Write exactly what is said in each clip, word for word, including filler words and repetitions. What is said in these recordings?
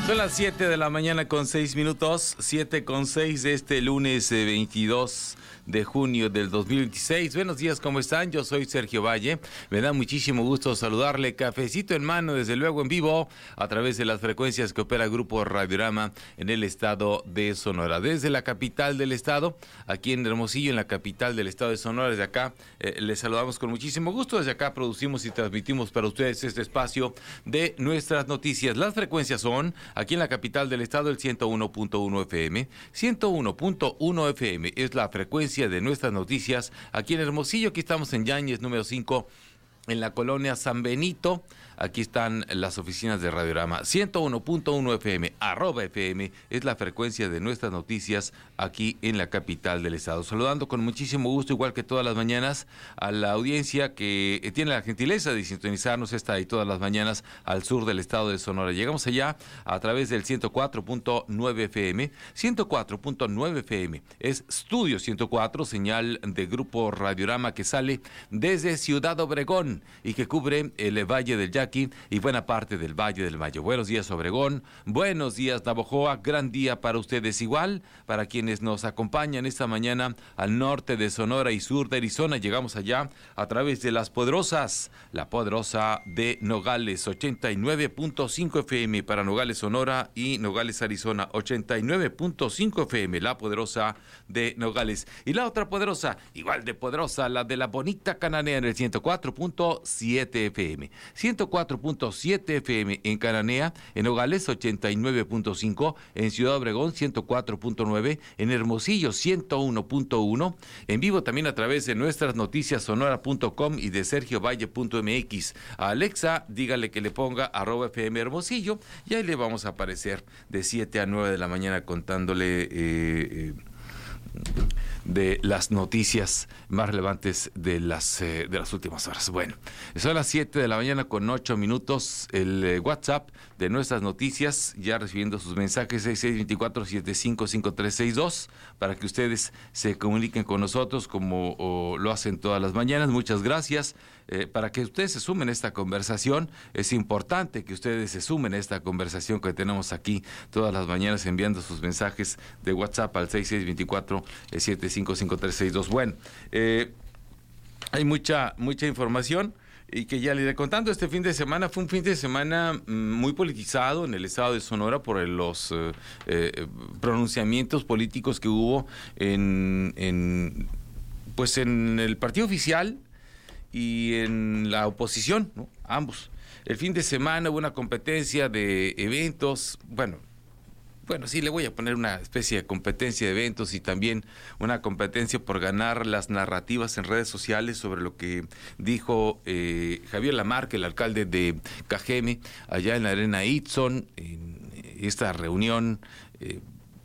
Son las siete de la mañana con seis minutos, siete con seis de este lunes eh, veintidós de junio del dos mil veintiséis. Buenos días, ¿cómo están? Yo soy Sergio Valle. Me da muchísimo gusto saludarle. Cafecito en mano, desde luego en vivo, a través de las frecuencias que opera Grupo Radiorama en el estado de Sonora. Desde la capital del estado, aquí en Hermosillo, en la capital del estado de Sonora, desde acá eh, les saludamos con muchísimo gusto. Desde acá producimos y transmitimos para ustedes este espacio de nuestras noticias. Las frecuencias son, aquí en la capital del estado, el ciento uno punto uno F M. ciento uno punto uno F M es la frecuencia de nuestras noticias aquí en Hermosillo. Aquí estamos en Yáñez número cinco, en la colonia San Benito. Aquí están las oficinas de Radiorama. ciento uno punto uno F M, arroba F M, es la frecuencia de nuestras noticias aquí en la capital del estado. Saludando con muchísimo gusto, igual que todas las mañanas, a la audiencia que tiene la gentileza de sintonizarnos esta y todas las mañanas al sur del estado de Sonora. Llegamos allá a través del ciento cuatro punto nueve F M. ciento cuatro punto nueve F M es Estudio ciento cuatro, señal de Grupo Radiorama que sale desde Ciudad Obregón y que cubre el Valle del Yaqui y buena parte del Valle del Mayo. Buenos días, Obregón. Buenos días, Navojoa. Gran día para ustedes, igual para quienes nos acompañan esta mañana al norte de Sonora y sur de Arizona. Llegamos allá a través de las poderosas, la poderosa de Nogales, ochenta y nueve punto cinco F M para Nogales, Sonora, y Nogales, Arizona, ochenta y nueve punto cinco F M, la poderosa de Nogales. Y la otra poderosa, igual de poderosa, la de la bonita Cananea, en el ciento cuatro punto siete F M. ciento cuatro punto siete F M en Cananea, en Nogales ochenta y nueve punto cinco, en Ciudad Obregón ciento cuatro punto nueve, en Hermosillo ciento uno punto uno, en vivo también a través de nuestras noticias sonora punto com y de sergio valle punto m x. A Alexa, dígale que le ponga arroba F M Hermosillo y ahí le vamos a aparecer de siete a nueve de la mañana contándole eh, eh, de las noticias más relevantes de las eh, de las últimas horas. Bueno, son las siete de la mañana con ocho minutos. El eh, WhatsApp de nuestras noticias, ya recibiendo sus mensajes, seis seis dos cuatro, siete cinco cinco tres seis dos, para que ustedes se comuniquen con nosotros como o, lo hacen todas las mañanas. Muchas gracias. Eh, para que ustedes se sumen a esta conversación, es importante que ustedes se sumen a esta conversación que tenemos aquí todas las mañanas, enviando sus mensajes de WhatsApp al seis seis dos cuatro, siete cinco cinco tres seis dos. Bueno, eh, hay mucha, mucha información y que ya le iré contando. Este fin de semana fue un fin de semana muy politizado en el estado de Sonora por los eh, eh, pronunciamientos políticos que hubo en, en, pues en el partido oficial y en la oposición, ¿no? Ambos. El fin de semana hubo una competencia de eventos, bueno, bueno, sí, le voy a poner una especie de competencia de eventos y también una competencia por ganar las narrativas en redes sociales sobre lo que dijo eh, Javier Lamarque, el alcalde de Cajeme, allá en la Arena Itzon, en esta reunión, eh,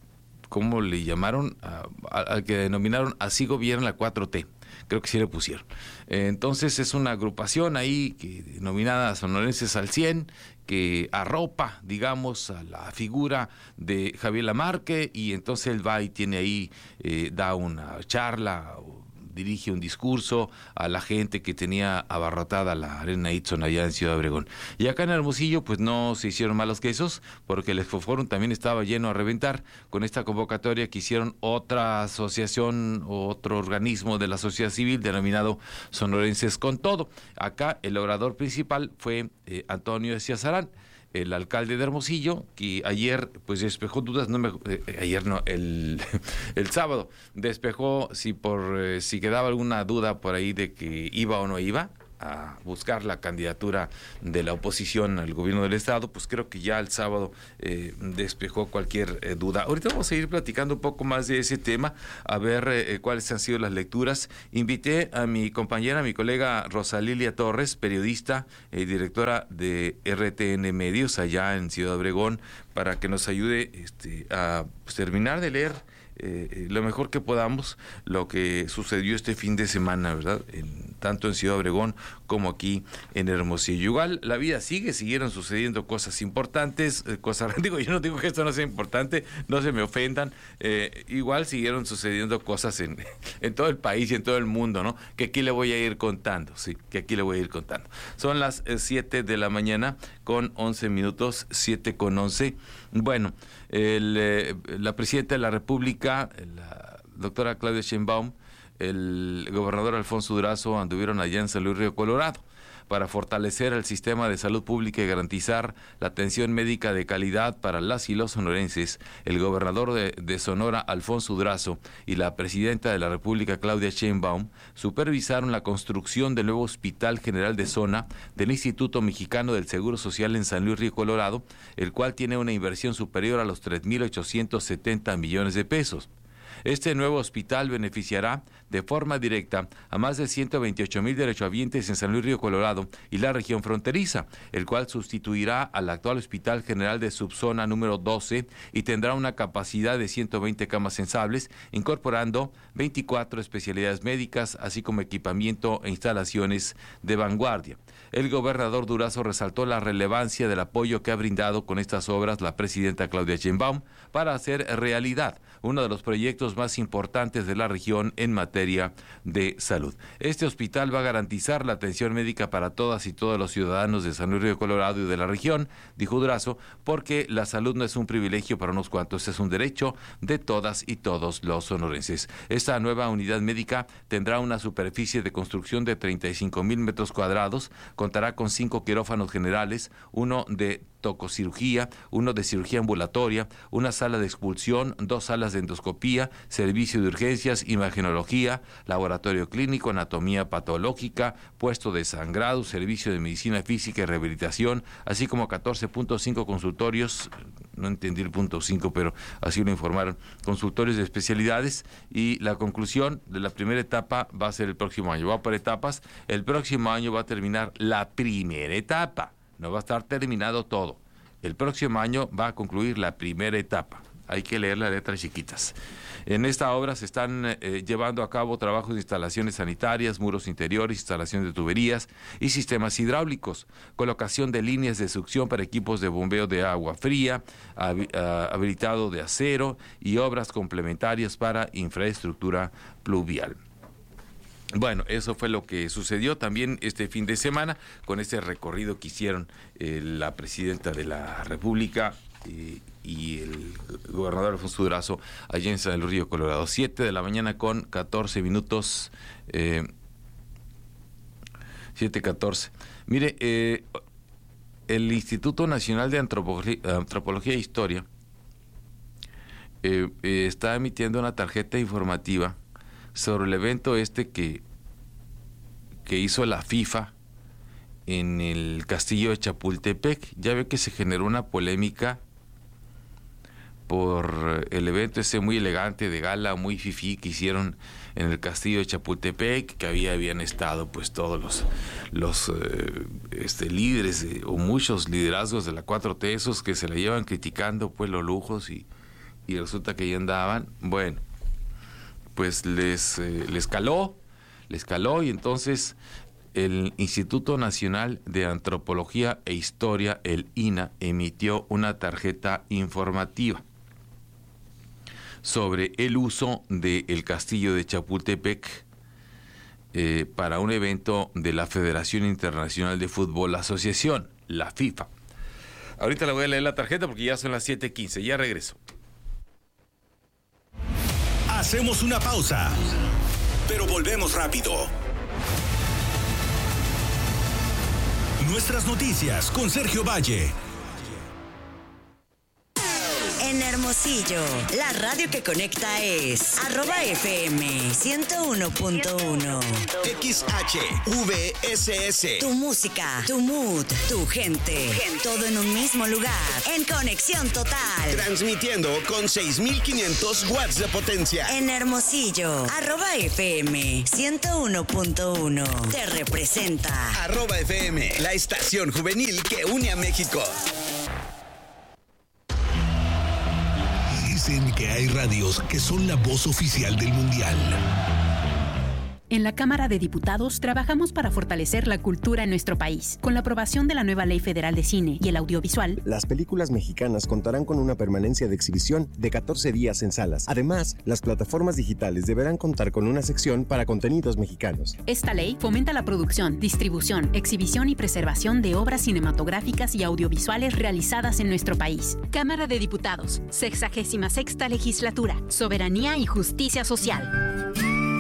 ¿cómo le llamaron? Al que denominaron Así Gobierna la cuatro T. Creo que sí le pusieron. Entonces es una agrupación ahí que denominada Sonorenses al cien, que arropa, digamos, a la figura de Javier Lamarque, y entonces él va y tiene ahí, eh, da una charla, o dirige un discurso a la gente que tenía abarrotada la Arena Itzon allá en Ciudad Obregón. Y acá en Hermosillo, pues no se hicieron malos quesos, porque el Expoforum también estaba lleno a reventar con esta convocatoria que hicieron otra asociación, otro organismo de la sociedad civil denominado Sonorenses con Todo. Acá el orador principal fue eh, Antonio Eciazarán, el alcalde de Hermosillo, que ayer pues despejó dudas, no me, eh, ayer no, el, el sábado despejó si por eh, si quedaba alguna duda por ahí de que iba o no iba a buscar la candidatura de la oposición al gobierno del estado. Pues creo que ya el sábado eh, despejó cualquier eh, duda. Ahorita vamos a ir platicando un poco más de ese tema, a ver eh, cuáles han sido las lecturas. Invité a mi compañera, a mi colega Rosalilia Torres, periodista y eh, directora de R T N Medios allá en Ciudad Obregón, para que nos ayude este, a pues, terminar de leer Eh, lo mejor que podamos lo que sucedió este fin de semana, ¿verdad? En, tanto en Ciudad Obregón como aquí en Hermosillo. Igual la vida sigue, siguieron sucediendo cosas importantes, eh, cosas, digo, yo no digo que esto no sea importante, no se me ofendan, eh, igual siguieron sucediendo cosas en, en todo el país y en todo el mundo, ¿no? Que aquí le voy a ir contando, sí, que aquí le voy a ir contando. Son las siete de la mañana con once minutos, siete con once. Bueno, el, eh, la presidenta de la República, la doctora Claudia Sheinbaum, el gobernador Alfonso Durazo anduvieron allá en San Luis Río Colorado para fortalecer el sistema de salud pública y garantizar la atención médica de calidad para las y los sonorenses. El gobernador de, de Sonora, Alfonso Durazo, y la presidenta de la República, Claudia Sheinbaum, supervisaron la construcción del nuevo Hospital General de Zona del Instituto Mexicano del Seguro Social en San Luis Río Colorado, el cual tiene una inversión superior a los tres mil ochocientos setenta millones de pesos. Este nuevo hospital beneficiará de forma directa a más de ciento veintiocho mil derechohabientes en San Luis Río Colorado y la región fronteriza, el cual sustituirá al actual Hospital General de Subzona número doce y tendrá una capacidad de ciento veinte camas sensables, incorporando veinticuatro especialidades médicas, así como equipamiento e instalaciones de vanguardia. El gobernador Durazo resaltó la relevancia del apoyo que ha brindado con estas obras la presidenta Claudia Sheinbaum para hacer realidad uno de los proyectos más importantes de la región en materia de salud. Este hospital va a garantizar la atención médica para todas y todos los ciudadanos de San Luis Río Colorado y de la región, dijo Durazo, porque la salud no es un privilegio para unos cuantos, es un derecho de todas y todos los sonorenses. Esta nueva unidad médica tendrá una superficie de construcción de treinta y cinco mil metros cuadrados, contará con cinco quirófanos generales, uno de tococirugía, uno de cirugía ambulatoria, una sala de expulsión, dos salas de endoscopía, servicio de urgencias, imagenología, laboratorio clínico, anatomía patológica, puesto de sangrado, servicio de medicina física y rehabilitación, así como catorce punto cinco consultorios, no entendí el punto cinco, pero así lo informaron, consultorios de especialidades, y la conclusión de la primera etapa va a ser el próximo año. Va por etapas, el próximo año va a terminar la primera etapa. No va a estar terminado todo. El próximo año va a concluir la primera etapa. Hay que leer las letras chiquitas. En esta obra se están eh, llevando a cabo trabajos de instalaciones sanitarias, muros interiores, instalación de tuberías y sistemas hidráulicos, colocación de líneas de succión para equipos de bombeo de agua fría, hab, uh, habilitado de acero y obras complementarias para infraestructura pluvial. Bueno, eso fue lo que sucedió también este fin de semana con este recorrido que hicieron eh, la presidenta de la República eh, y el gobernador Alfonso Durazo allá en San Luis Río Colorado. Siete de la mañana con catorce minutos, eh, siete catorce. Mire, eh, el Instituto Nacional de Antropología, Antropología e Historia eh, eh, está emitiendo una tarjeta informativa sobre el evento este que, que hizo la FIFA en el castillo de Chapultepec. Ya ve que se generó una polémica por el evento ese muy elegante de gala, muy fifí que hicieron en el castillo de Chapultepec, que había, habían estado pues todos los, los eh, este, líderes de, o muchos liderazgos de la cuatro T, esos que se le llevan criticando pues los lujos y, y resulta que ya andaban, bueno, pues les, eh, les caló, les caló y entonces el Instituto Nacional de Antropología e Historia, el I N A, emitió una tarjeta informativa sobre el uso del castillo de Chapultepec eh, para un evento de la Federación Internacional de Fútbol Asociación, la FIFA. Ahorita le voy a leer la tarjeta porque ya son las siete quince, ya regreso. Hacemos una pausa, pero volvemos rápido. Nuestras noticias con Sergio Valle. En Hermosillo, la radio que conecta es arroba F M ciento uno punto uno. X H V S S. Tu música, tu mood, tu gente, todo en un mismo lugar. En conexión total. Transmitiendo con seis mil quinientos watts de potencia. En Hermosillo, arroba F M ciento uno punto uno. Te representa. Arroba F M, la estación juvenil que une a México. Dicen que hay radios que son la voz oficial del mundial. En la Cámara de Diputados trabajamos para fortalecer la cultura en nuestro país. Con la aprobación de la nueva Ley Federal de Cine y el Audiovisual, las películas mexicanas contarán con una permanencia de exhibición de catorce días en salas. Además, las plataformas digitales deberán contar con una sección para contenidos mexicanos. Esta ley fomenta la producción, distribución, exhibición y preservación de obras cinematográficas y audiovisuales realizadas en nuestro país. Cámara de Diputados, sexagésima sexta Legislatura, Soberanía y Justicia Social.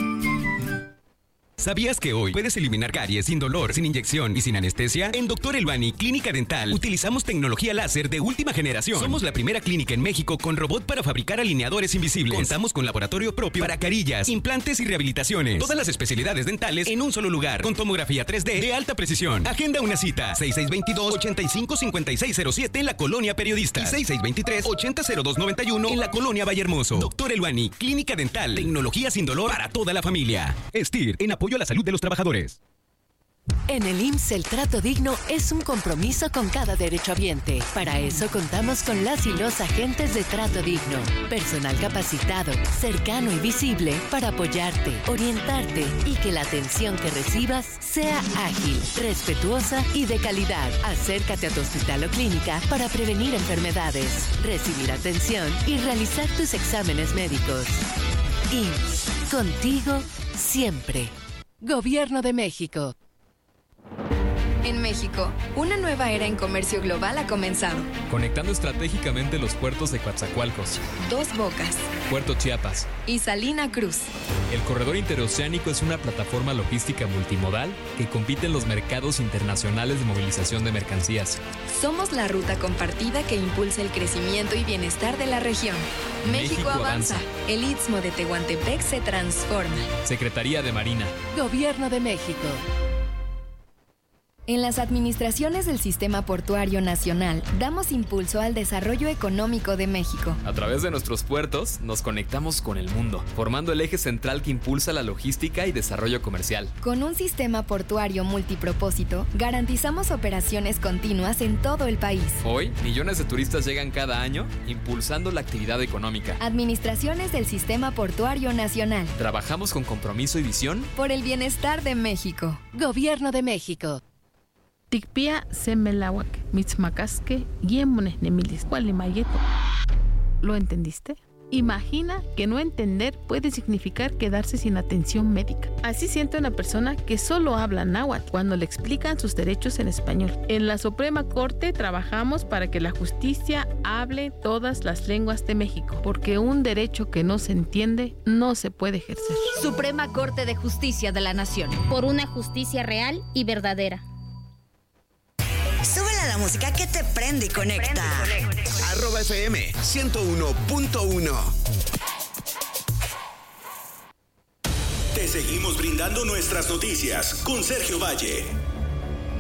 ¿Sabías que hoy puedes eliminar caries sin dolor, sin inyección y sin anestesia? En Doctor Elbani Clínica Dental utilizamos tecnología láser de última generación. Somos la primera clínica en México con robot para fabricar alineadores invisibles. Contamos con laboratorio propio para carillas, implantes y rehabilitaciones. Todas las especialidades dentales en un solo lugar, con tomografía tres D de alta precisión. Agenda una cita. seis seis dos dos, ocho cinco cinco seis cero siete en la Colonia Periodista y seis seis dos tres, ocho cero cero dos nueve uno en la Colonia Vallehermoso. Doctor Elbani Clínica Dental. Tecnología sin dolor para toda la familia. Estir, en apoyo a la salud de los trabajadores. En el I M S S el trato digno es un compromiso con cada derechohabiente. Para eso contamos con las y los agentes de trato digno. Personal capacitado, cercano y visible para apoyarte, orientarte y que la atención que recibas sea ágil, respetuosa y de calidad. Acércate a tu hospital o clínica para prevenir enfermedades, recibir atención y realizar tus exámenes médicos. I M S S, contigo siempre. Gobierno de México. En México, una nueva era en comercio global ha comenzado. Conectando estratégicamente los puertos de Coatzacoalcos, Dos Bocas, Puerto Chiapas y Salina Cruz. El corredor interoceánico es una plataforma logística multimodal que compite en los mercados internacionales de movilización de mercancías. Somos la ruta compartida que impulsa el crecimiento y bienestar de la región. México, México avanza. avanza. El Istmo de Tehuantepec se transforma. Secretaría de Marina. Gobierno de México. En las administraciones del Sistema Portuario Nacional, damos impulso al desarrollo económico de México. A través de nuestros puertos, nos conectamos con el mundo, formando el eje central que impulsa la logística y desarrollo comercial. Con un sistema portuario multipropósito, garantizamos operaciones continuas en todo el país. Hoy, millones de turistas llegan cada año, impulsando la actividad económica. Administraciones del Sistema Portuario Nacional. Trabajamos con compromiso y visión por el bienestar de México. Gobierno de México. Tikpia semelawak, mitzmacasque, yemones nemilis, cualimayeto. ¿Lo entendiste? Imagina que no entender puede significar quedarse sin atención médica. Así siente una persona que solo habla náhuatl cuando le explican sus derechos en español. En la Suprema Corte trabajamos para que la justicia hable todas las lenguas de México, porque un derecho que no se entiende no se puede ejercer. Suprema Corte de Justicia de la Nación. Por una justicia real y verdadera. Súbele a la música que te prende y conecta. Arroba F M ciento uno punto uno. Te seguimos brindando nuestras noticias con Sergio Valle.